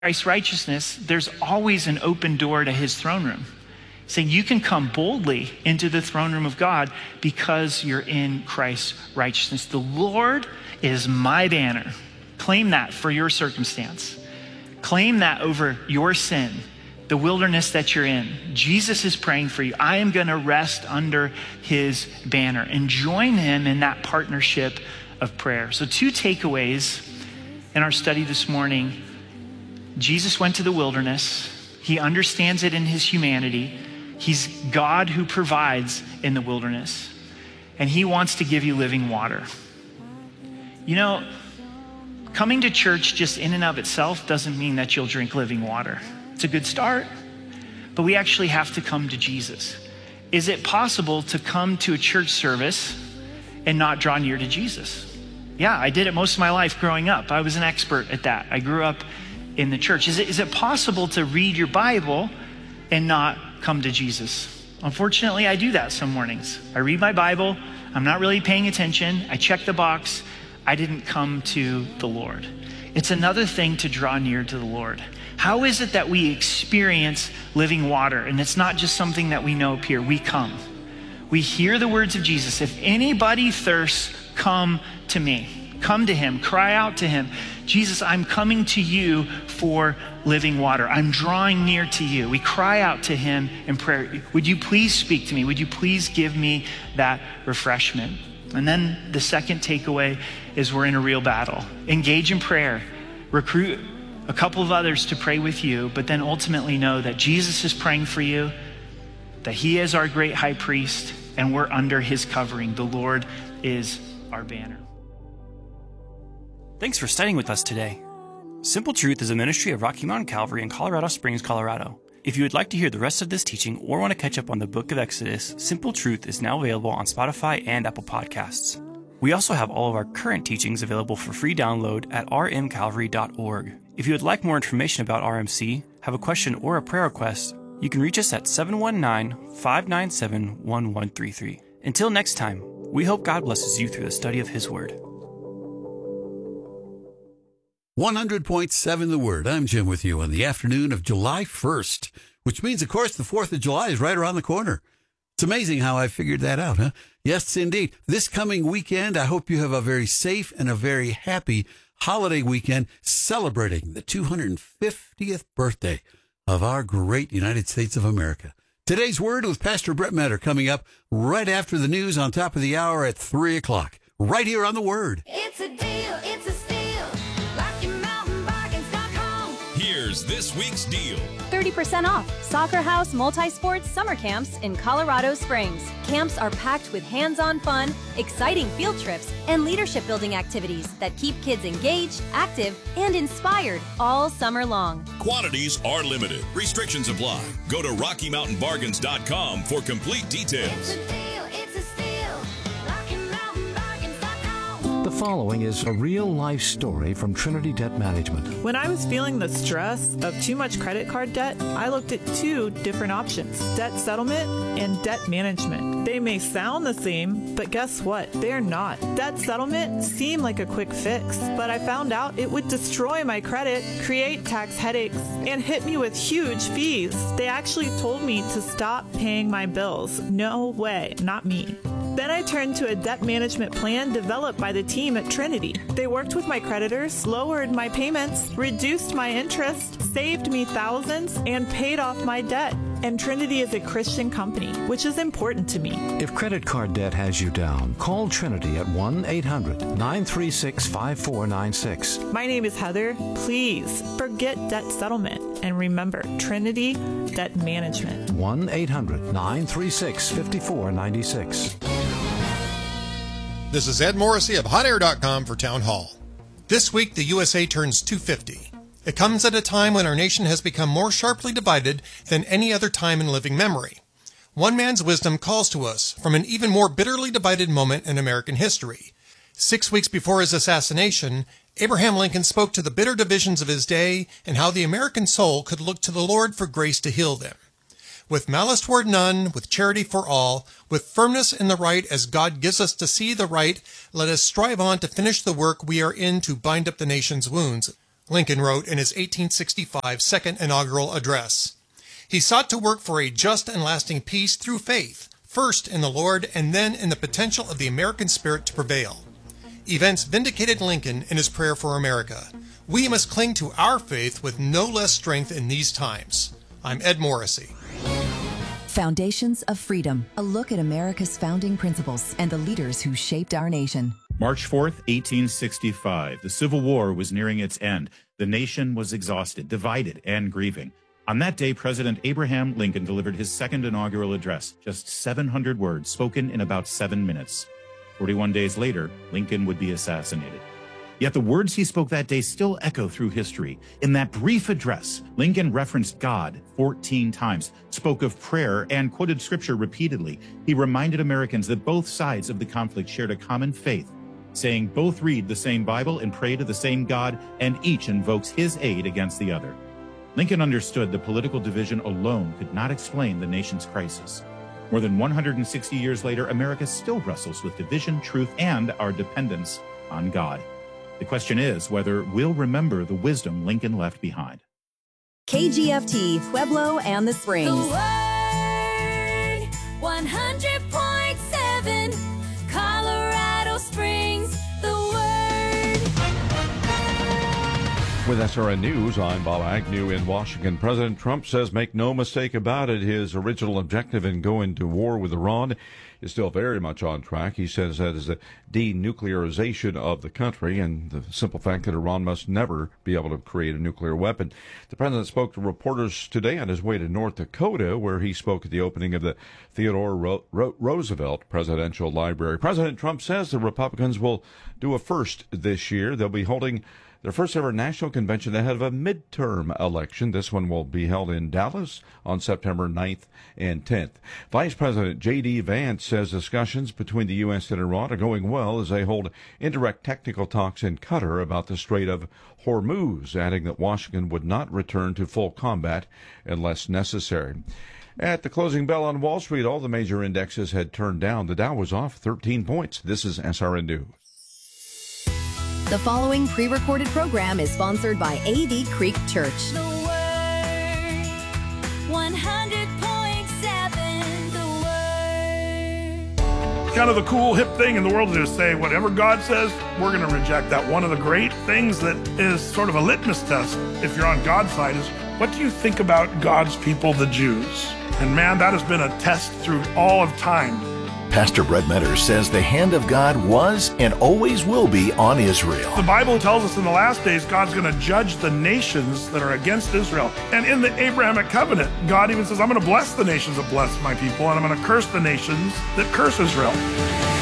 Christ's righteousness, there's always an open door to his throne room. Saying you can come boldly into the throne room of God because you're in Christ's righteousness. The Lord is my banner. Claim that for your circumstance. Claim that over your sin, the wilderness that you're in. Jesus is praying for you. I am going to rest under his banner and join him in that partnership of prayer. So 2 takeaways in our study this morning. Jesus went to the wilderness. He understands it in his humanity. He's God who provides in the wilderness. And he wants to give you living water. You know, coming to church just in and of itself doesn't mean that you'll drink living water. It's a good start, but we actually have to come to Jesus. Is it possible to come to a church service and not draw near to Jesus? Yeah, I did it most of my life growing up. I was an expert at that. I grew up in the church. Is it possible to read your Bible and not come to Jesus? Unfortunately, I do that some mornings. I read my Bible. I'm not really paying attention. I check the box. I didn't come to the Lord. It's another thing to draw near to the Lord. How is it that we experience living water? And it's not just something that we know up here. We come. We hear the words of Jesus. If anybody thirsts, come to me. Come to him. Cry out to him. Jesus, I'm coming to you for living water. I'm drawing near to you. We cry out to him in prayer. Would you please speak to me? Would you please give me that refreshment? And then the second takeaway is we're in a real battle. Engage in prayer. Recruit a couple of others to pray with you, but then ultimately know that Jesus is praying for you, that he is our great high priest, and we're under his covering. The Lord is our banner. Thanks for studying with us today. Simple Truth is a ministry of Rocky Mountain Calvary in Colorado Springs, Colorado. If you would like to hear the rest of this teaching or want to catch up on the book of Exodus, Simple Truth is now available on Spotify and Apple Podcasts. We also have all of our current teachings available for free download at rmcalvary.org. If you would like more information about RMC, have a question or a prayer request, you can reach us at 719-597-1133. Until next time, we hope God blesses you through the study of his word. 100.7 The Word. I'm Jim with you on the afternoon of July 1st, which means, of course, the 4th of July is right around the corner. It's amazing how I figured that out, huh? Yes, indeed. This coming weekend, I hope you have a very safe and a very happy holiday weekend celebrating the 250th birthday of our great United States of America. Today's Word with Pastor Brett Metter coming up right after the news on top of the hour at 3 o'clock, right here on The Word. It's a deal, it's a steal. RockyMountainBargains.com. Here's this week's deal. 30% off Soccer House Multi-Sports Summer Camps in Colorado Springs. Camps are packed with hands-on fun, exciting field trips, and leadership-building activities that keep kids engaged, active, and inspired all summer long. Quantities are limited. Restrictions apply. Go to RockyMountainBargains.com for complete details. It's a deal, it's a steal. RockyMountainBargains.com. The following is a real-life story from Trinity Debt Management. When I was feeling the stress of too much credit card debt, I looked at 2 different options: debt settlement and debt management. They may sound the same, but guess what? They're not. Debt settlement seemed like a quick fix, but I found out it would destroy my credit, create tax headaches, and hit me with huge fees. They actually told me to stop paying my bills. No way, not me. Then I turned to a debt management plan developed by the team at Trinity. They worked with my creditors, lowered my payments, reduced my interest, saved me thousands, and paid off my debt. And Trinity is a Christian company, which is important to me. If credit card debt has you down, call Trinity at 1-800-936-5496. My name is Heather. Please forget debt settlement. And remember, Trinity Debt Management. 1-800-936-5496. This is Ed Morrissey of HotAir.com for Town Hall. This week, the USA turns 250. It comes at a time when our nation has become more sharply divided than any other time in living memory. One man's wisdom calls to us from an even more bitterly divided moment in American history. 6 weeks before his assassination, Abraham Lincoln spoke to the bitter divisions of his day and how the American soul could look to the Lord for grace to heal them. With malice toward none, with charity for all, with firmness in the right as God gives us to see the right, let us strive on to finish the work we are in to bind up the nation's wounds. Lincoln wrote in his 1865 second inaugural address. He sought to work for a just and lasting peace through faith, first in the Lord and then in the potential of the American spirit to prevail. Events vindicated Lincoln in his prayer for America. We must cling to our faith with no less strength in these times. I'm Ed Morrissey. Foundations of Freedom, a look at America's founding principles and the leaders who shaped our nation. March 4th, 1865. The Civil War was nearing its end. The nation was exhausted, divided, and grieving. On that day, President Abraham Lincoln delivered his second inaugural address, just 700 words spoken in about 7 minutes. 41 days later, Lincoln would be assassinated. Yet the words he spoke that day still echo through history. In that brief address, Lincoln referenced God 14 times, spoke of prayer, and quoted scripture repeatedly. He reminded Americans that both sides of the conflict shared a common faith, saying both read the same Bible and pray to the same God, and each invokes his aid against the other. Lincoln understood that political division alone could not explain the nation's crisis. More than 160 years later, America still wrestles with division, truth, and our dependence on God. The question is whether we'll remember the wisdom Lincoln left behind. KGFT, Pueblo and the Springs. The Word, 100.7, Colorado Springs. The Word. With SRN News, I'm Bob Agnew in Washington. President Trump says, make no mistake about it, his original objective in going to war with Iran is still very much on track. He says that is the denuclearization of the country and the simple fact that Iran must never be able to create a nuclear weapon. The president spoke to reporters today on his way to North Dakota, where he spoke at the opening of the Theodore Roosevelt Presidential Library. President Trump says the Republicans will do a first this year. They'll be holding their first ever national convention ahead of a midterm election. This one will be held in Dallas on September 9th and 10th. Vice President J.D. Vance says discussions between the U.S. and Iran are going well as they hold indirect technical talks in Qatar about the Strait of Hormuz, adding that Washington would not return to full combat unless necessary. At the closing bell on Wall Street, all the major indexes had turned down. The Dow was off 13 points. This is SRN News. The following pre-recorded program is sponsored by AV Creek Church. The Word, 100.7, The Word. Kind of the cool, hip thing in the world to do is say, whatever God says, we're going to reject that. One of the great things that is sort of a litmus test, if you're on God's side, is what do you think about God's people, the Jews? And man, that has been a test through all of time. Pastor Brett Metters says the hand of God was and always will be on Israel. The Bible tells us in the last days, God's going to judge the nations that are against Israel. And in the Abrahamic covenant, God even says, I'm going to bless the nations that bless my people, and I'm going to curse the nations that curse Israel.